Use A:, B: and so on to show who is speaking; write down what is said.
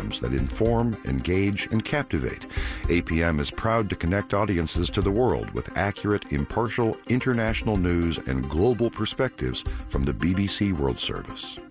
A: programs that inform, engage, and captivate. APM is proud to connect audiences to the world with accurate, impartial, international news and global perspectives from the BBC World Service.